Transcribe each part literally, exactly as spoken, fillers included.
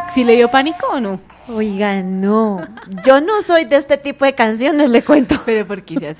¿Sí le dio pánico o no? Oiga, no, yo no soy de este tipo de canciones, le cuento. Pero porque se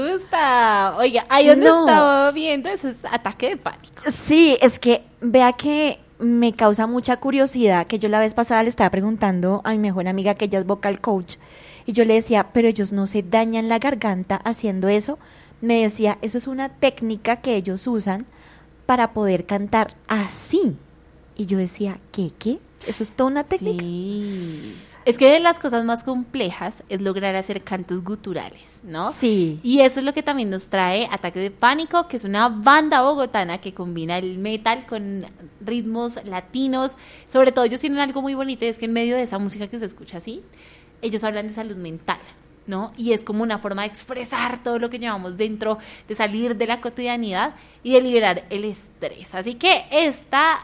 asusta. Oiga, ahí donde No. estaba viendo ese es ataque de pánico. Sí, es que vea que me causa mucha curiosidad, que yo la vez pasada le estaba preguntando a mi mejor amiga, que ella es vocal coach, y yo le decía, pero ellos no se dañan la garganta haciendo eso. Me decía, eso es una técnica que ellos usan para poder cantar así. Y yo decía, ¿qué, qué? ¿Eso es toda una técnica? Sí. Es que de las cosas más complejas es lograr hacer cantos guturales, ¿no? Sí. Y eso es lo que también nos trae Ataque de Pánico, que es una banda bogotana que combina el metal con ritmos latinos. Sobre todo ellos tienen algo muy bonito, y es que en medio de esa música que se escucha así, ellos hablan de salud mental, ¿no? Y es como una forma de expresar todo lo que llevamos dentro, de salir de la cotidianidad y de liberar el estrés. Así que esta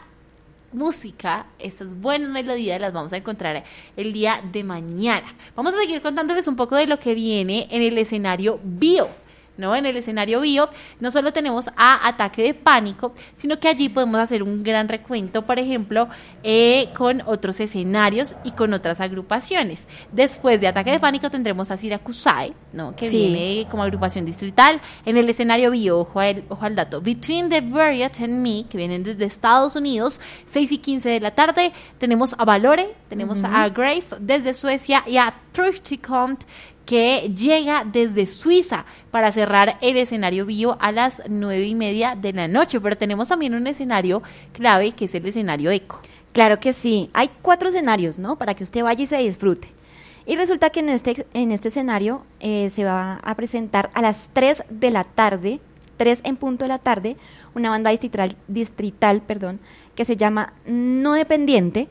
música, estas buenas melodías las vamos a encontrar el día de mañana. Vamos a seguir contándoles un poco de lo que viene en el escenario Bio, ¿no? En el escenario Bio no solo tenemos a Ataque de Pánico, sino que allí podemos hacer un gran recuento, por ejemplo, eh, con otros escenarios y con otras agrupaciones. Después de Ataque de Pánico tendremos a Siracusae, ¿no? Que Sí. viene como agrupación distrital. En el escenario Bio, ojo al, ojo al dato, Between the Buried and Me, que vienen desde Estados Unidos, seis y quince de la tarde. Tenemos a Valore, tenemos Uh-huh. a Grave desde Suecia y a Trusticont, que llega desde Suiza para cerrar el escenario Bio a las nueve y media de la noche. Pero tenemos también un escenario clave, que es el escenario Eco. Claro que sí. Hay cuatro escenarios, ¿no? Para que usted vaya y se disfrute. Y resulta que en este, en este escenario eh, se va a presentar a las tres de la tarde, tres en punto de la tarde, una banda distrital, distrital, perdón, que se llama No Dependiente.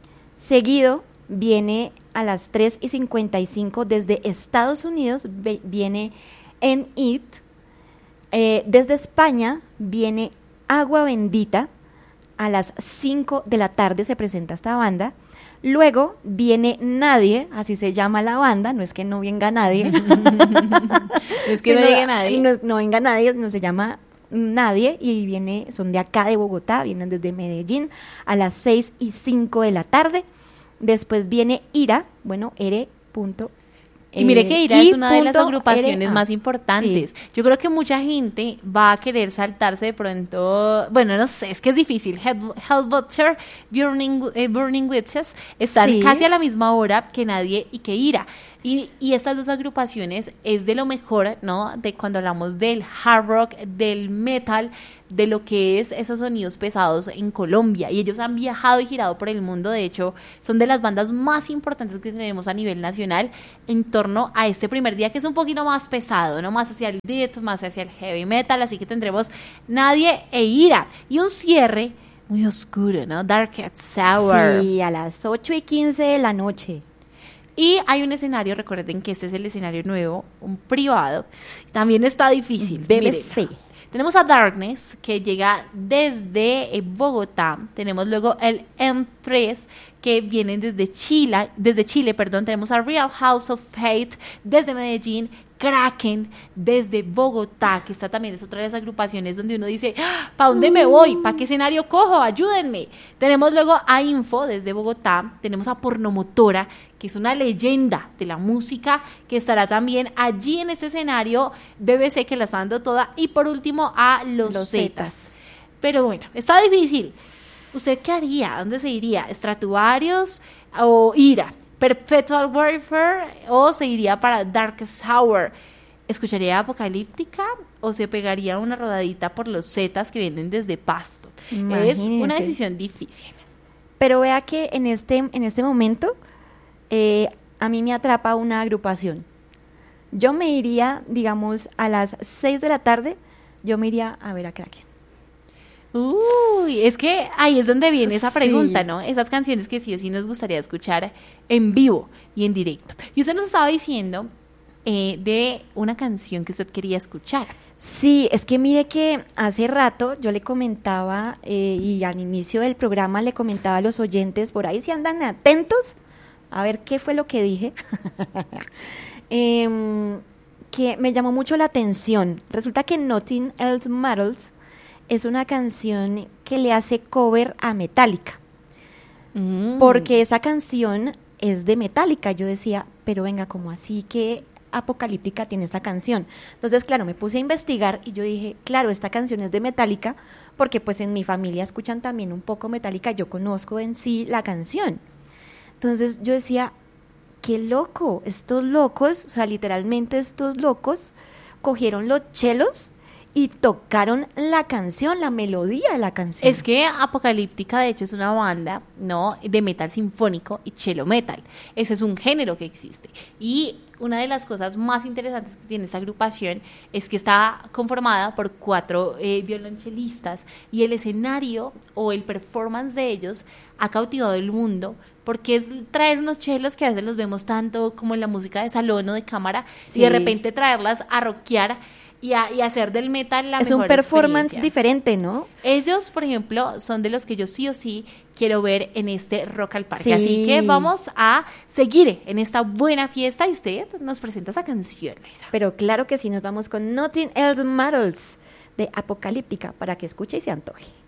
Seguido viene a las tres y cincuenta y cinco desde Estados Unidos, ve- viene En It. Eh, desde España viene Agua Bendita. A las cinco de la tarde se presenta esta banda. Luego viene Nadie, así se llama la banda, no es que no venga nadie. Es que no Sino- llegue nadie. No, no venga nadie, no se llama Nadie, y viene, son de acá de Bogotá, vienen desde Medellín a las seis y cinco de la tarde. Después viene Ira, bueno, R. punto, Y mire que Ira eh, es una de las punto agrupaciones R A. más importantes. Sí. Yo creo que mucha gente va a querer saltarse de pronto, bueno, no sé, es que es difícil. Hell- Hellbutcher, Burning, eh, Burning Witches están Sí. casi a la misma hora que Nadie y que Ira. Y, y estas dos agrupaciones es de lo mejor, ¿no? De cuando hablamos del hard rock, del metal, de lo que es esos sonidos pesados en Colombia. Y ellos han viajado y girado por el mundo. De hecho, son de las bandas más importantes que tenemos a nivel nacional en torno a este primer día, que es un poquito más pesado, ¿no? Más hacia el death, más hacia el heavy metal. Así que tendremos Nadie e Ira. Y un cierre muy oscuro, ¿no? Darkest Sour. Sí, a las ocho y quince de la noche. Y hay un escenario, recuerden que este es el escenario nuevo, un privado. También está difícil. B B C. Mírenla. Tenemos a Darkness, que llega desde eh, Bogotá. Tenemos luego el M tres, que vienen desde Chile, desde Chile, perdón. Tenemos a Real House of Fate desde Medellín. Kraken desde Bogotá, que esta también es otra de las agrupaciones donde uno dice, ¿para dónde me voy? ¿Para qué escenario cojo? Ayúdenme. Tenemos luego a Info desde Bogotá, tenemos a Pornomotora, que es una leyenda de la música, que estará también allí en este escenario, B B C, que la está dando toda, y por último a Los, Los Zetas. Zetas. Pero bueno, está difícil. ¿Usted qué haría? ¿Dónde se iría? ¿Estratuarios o Ira? Perpetual Warfare, o se iría para Darkest Hour? ¿Escucharía Apocalíptica o se pegaría una rodadita por Los Zetas, que vienen desde Pasto? Es una Imagínense. decisión difícil. Pero vea que en este, en este momento eh, a mí me atrapa una agrupación. Yo me iría, digamos, a las seis de la tarde, yo me iría a ver a Kraken. Uy, es que ahí es donde viene esa Sí. pregunta, ¿no? Esas canciones que sí o sí nos gustaría escuchar en vivo y en directo. Y usted nos estaba diciendo eh, de una canción que usted quería escuchar. Sí, es que mire que hace rato yo le comentaba, eh, y al inicio del programa le comentaba a los oyentes, por ahí si andan atentos, a ver qué fue lo que dije, em, que me llamó mucho la atención. Resulta que Nothing Else Matters es una canción que le hace cover a Metallica. Mm. porque esa canción es de Metallica. Yo decía, pero venga, ¿cómo así que Apocalíptica tiene esta canción? Entonces, claro, me puse a investigar y yo dije, claro, esta canción es de Metallica, porque pues en mi familia escuchan también un poco Metallica, yo conozco en sí la canción. Entonces yo decía, qué loco, estos locos, o sea, literalmente estos locos cogieron los chelos y tocaron la canción, la melodía de la canción. Es que Apocalíptica, de hecho, es una banda, ¿no?, de metal sinfónico y cello metal. Ese es un género que existe. Y una de las cosas más interesantes que tiene esta agrupación es que está conformada por cuatro eh, violonchelistas, y el escenario o el performance de ellos ha cautivado el mundo, porque es traer unos chelos que a veces los vemos tanto como en la música de salón o de cámara, Sí. y de repente traerlas a rockear y, a, y hacer del metal la Es mejor un performance experiencia. diferente, ¿no? Ellos, por ejemplo, son de los que yo sí o sí quiero ver en este Rock al Parque. Sí. Así que vamos a seguir en esta buena fiesta y usted nos presenta esa canción, Luisa. Pero claro que sí, nos vamos con Nothing Else Matters de Apocalíptica para que escuche y se antoje.